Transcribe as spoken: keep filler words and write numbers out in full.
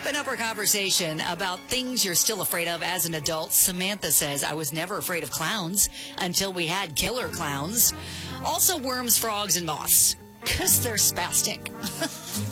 Wrapping up our conversation about things you're still afraid of as an adult, Samantha says, I was never afraid of clowns until we had killer clowns. Also worms, frogs, and moths, because they're spastic.